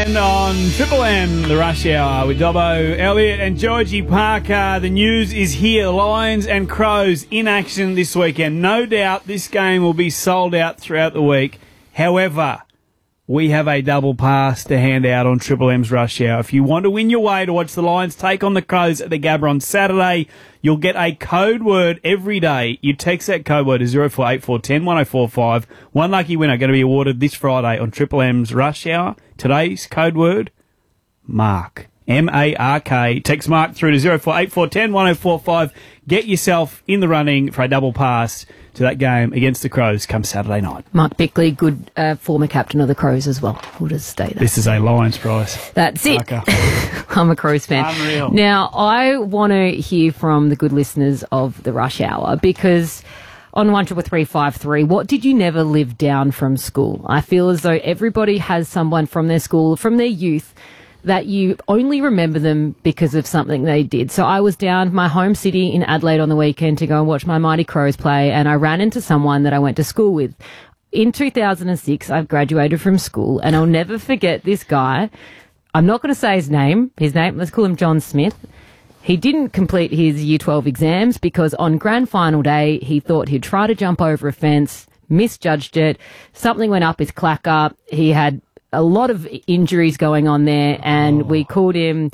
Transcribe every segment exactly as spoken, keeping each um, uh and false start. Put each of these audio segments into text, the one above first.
ten on Triple M, the Rush Hour with Dobbo, Elliott and Georgie Parker. The news is here. Lions and Crows in action this weekend. No doubt this game will be sold out throughout the week. However, we have a double pass to hand out on Triple M's Rush Hour. If you want to win your way to watch the Lions take on the Crows at the Gabba on Saturday, you'll get a code word every day. You text that code word to zero four eight four one zero one zero four five. One lucky winner going to be awarded this Friday on Triple M's Rush Hour. Today's code word, Mark. M A R K. Text Mark through to zero four eight four one zero one zero four five. Get yourself in the running for a double pass to that game against the Crows come Saturday night. Mark Bickley, good uh, former captain of the Crows as well. We'll just stay there. This is a Lions prize. That's it. I'm a Crows fan. Unreal. Now, I want to hear from the good listeners of the Rush Hour because on one triple three five three, what did you never live down from school? I feel as though everybody has someone from their school, from their youth, that you only remember them because of something they did. So I was down my home city in Adelaide on the weekend to go and watch my Mighty Crows play, and I ran into someone that I went to school with. In two thousand six, I've graduated from school, and I'll never forget this guy. I'm not going to say his name. His name, let's call him John Smith. He didn't complete his year twelve exams because on grand final day, he thought he'd try to jump over a fence, misjudged it. Something went up his clacker. He had a lot of injuries going on there, and oh. we called him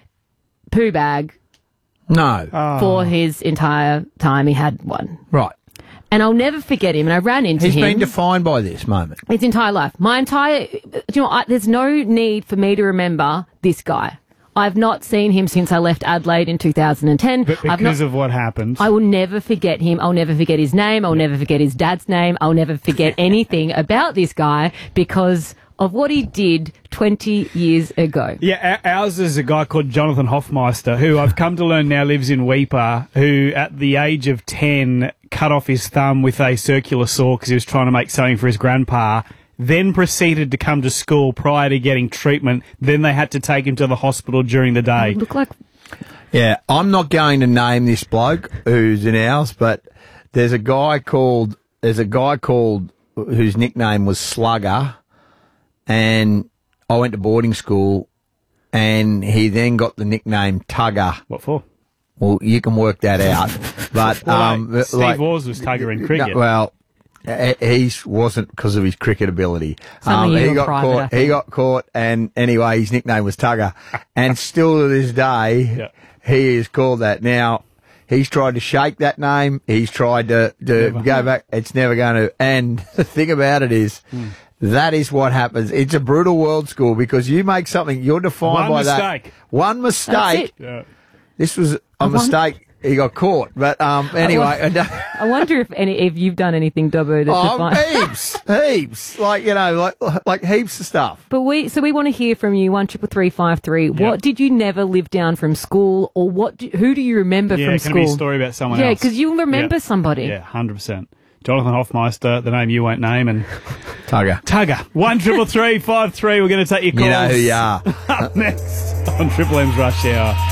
Poo Bag. No. Oh. For his entire time he had one. Right. And I'll never forget him, and I ran into He's him. He's been defined by this moment. His entire life. My entire... You know, I, there's no need for me to remember this guy. I've not seen him since I left Adelaide in two thousand ten. But because not, of what happened. I will never forget him. I'll never forget his name. I'll never forget his dad's name. I'll never forget anything about this guy because of what he did twenty years ago. Yeah, ours is a guy called Jonathan Hoffmeister, who I've come to learn now lives in Weipa, who at the age of ten cut off his thumb with a circular saw because he was trying to make something for his grandpa, then proceeded to come to school prior to getting treatment. Then they had to take him to the hospital during the day. Look like... Yeah, I'm not going to name this bloke who's in ours, but there's a guy called, there's a guy called, whose nickname was Slugger, and I went to boarding school, and he then got the nickname Tugger. What for? Well, you can work that out. But well, um, like, Steve like, Wars was Tugger in cricket. No, well, he wasn't because of his cricket ability. Um, he got private, caught. He got caught, and anyway, his nickname was Tugger, and still to this day, yeah. he is called that. Now, he's tried to shake that name. He's tried to, to go back. It's never going to. And the thing about it is. Hmm. That is what happens. It's a brutal world, school, because you make something, you're defined One by mistake. that. One mistake. Yeah. This was a I mistake. Wonder, he got caught. But um, anyway. I, I wonder if any if you've done anything, Dobbo, to oh, define... heaps. Heaps. Like, you know, like like heaps of stuff. But we, so we want to hear from you, one triple three five three. Yep. What did you never live down from school, or what? Do, who do you remember yeah, from it can school? Be a story about someone yeah, else. Yeah, because you'll remember yeah. somebody. Yeah, one hundred percent. Jonathan Hoffmeister, the name you won't name, and Tugger. Tugger. One triple three five three. We're going to take your calls. You know who you are. Up next on Triple M's Rush Hour.